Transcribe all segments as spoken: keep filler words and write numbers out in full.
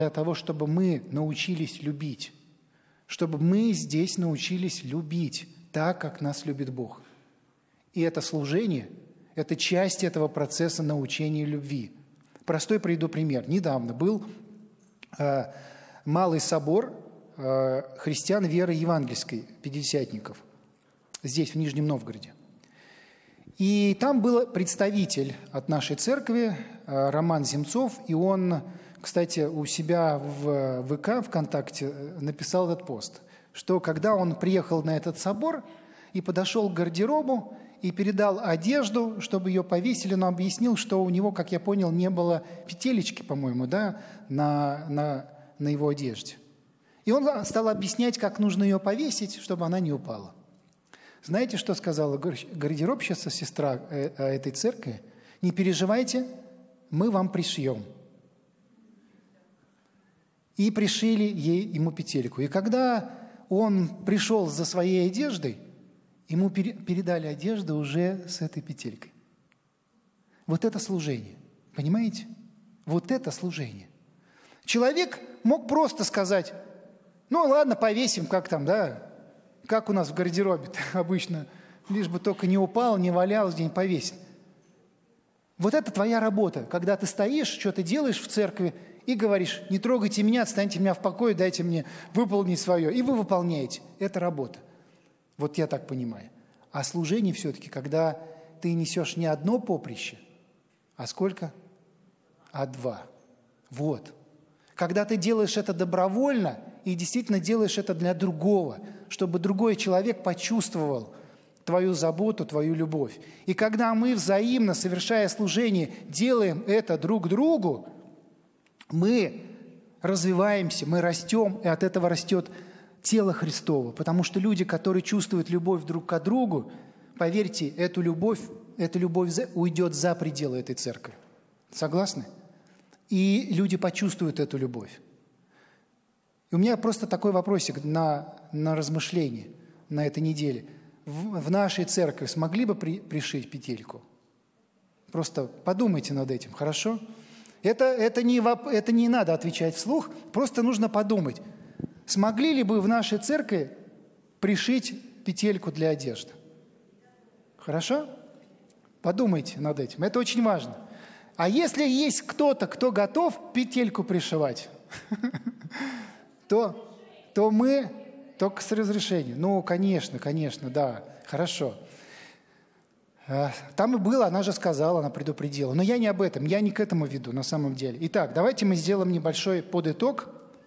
для того, чтобы мы научились любить, чтобы мы здесь научились любить так, как нас любит Бог. И это служение – это часть этого процесса научения любви. Простой приведу пример. Недавно был э, малый собор э, христиан веры евангельской, пятидесятников, здесь, в Нижнем Новгороде. И там был представитель от нашей церкви, э, Роман Земцов, и он, кстати, у себя в ВК, ВКонтакте написал этот пост, что когда он приехал на этот собор и подошел к гардеробу, и передал одежду, чтобы ее повесили, но объяснил, что у него, как я понял, не было петелечки, по-моему, да, на, на, на его одежде. И он стал объяснять, как нужно ее повесить, чтобы она не упала. Знаете, что сказала гардеробщица, сестра этой церкви? Не переживайте, мы вам пришьем. И пришили ей, ему петельку. И когда он пришел за своей одеждой, ему передали одежду уже с этой петелькой. Вот это служение. Понимаете? Вот это служение. Человек мог просто сказать, ну ладно, повесим, как там, да, как у нас в гардеробе обычно, лишь бы только не упал, не валялся, где-нибудь повесить. Вот это твоя работа, когда ты стоишь, что ты делаешь в церкви и говоришь, не трогайте меня, отстаньте меня в покое, дайте мне выполнить свое. И вы выполняете. Это работа. Вот я так понимаю. А служение все-таки, когда ты несешь не одно поприще, а сколько? А два. Вот. Когда ты делаешь это добровольно и действительно делаешь это для другого, чтобы другой человек почувствовал твою заботу, твою любовь. И когда мы взаимно, совершая служение, делаем это друг другу, мы развиваемся, мы растем, и от этого растет тело Христово, потому что люди, которые чувствуют любовь друг к другу, поверьте, эту любовь, эта любовь уйдет за пределы этой церкви. Согласны? И люди почувствуют эту любовь. И у меня просто такой вопросик на, на размышление на этой неделе. В, в нашей церкви смогли бы при, пришить петельку? Просто подумайте над этим, хорошо? Это, это, не, это не надо отвечать вслух, просто нужно подумать. Смогли ли бы в нашей церкви пришить петельку для одежды? Хорошо? Подумайте над этим. Это очень важно. А если есть кто-то, кто готов петельку пришивать, то, то мы только с разрешения. Ну, конечно, конечно, да, хорошо. Там и было, она же сказала, она предупредила. Но я не об этом, я не к этому веду на самом деле. Итак, давайте мы сделаем небольшой подыток.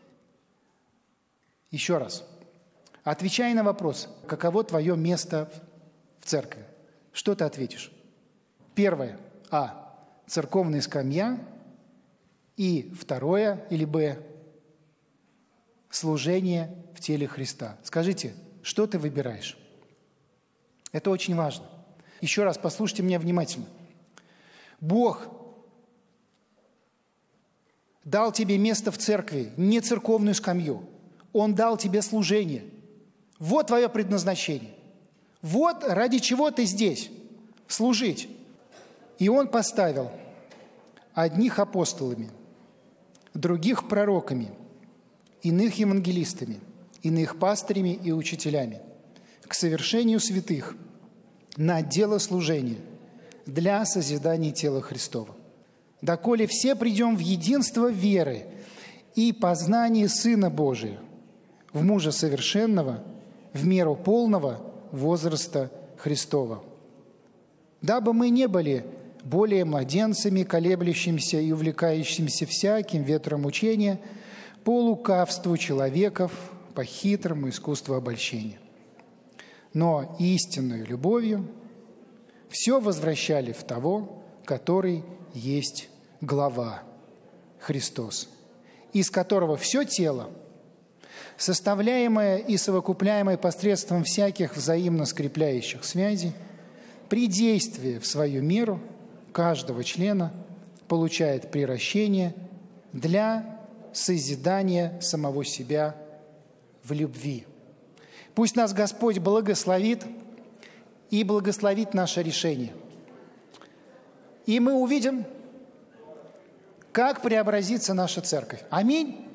Еще раз. Отвечай на вопрос, каково твое место в церкви. Что ты ответишь? Первое. А. Церковная скамья. И второе, или Б. Служение в теле Христа. Скажите, что ты выбираешь? Это очень важно. Еще раз послушайте меня внимательно. Бог дал тебе место в церкви, не церковную скамью. Он дал тебе служение. Вот твое предназначение. Вот ради чего ты здесь. Служить. И Он поставил одних апостолами, других пророками, иных евангелистами, иных пастырями и учителями к совершению святых на дело служения для созидания тела Христова. Доколе все придем в единство веры и познание Сына Божия, в мужа совершенного, в меру полного возраста Христова. Дабы мы не были более младенцами, колеблющимися и увлекающимися всяким ветром учения, по лукавству человеков, по хитрому искусству обольщения. Но истинную любовью все возвращали в того, который есть глава, Христос, из которого все тело, составляемое и совокупляемое посредством всяких взаимно скрепляющих связей, при действии в свою меру каждого члена получает приращение для созидания самого себя в любви. Пусть нас Господь благословит и благословит наше решение. И мы увидим, как преобразится наша церковь. Аминь.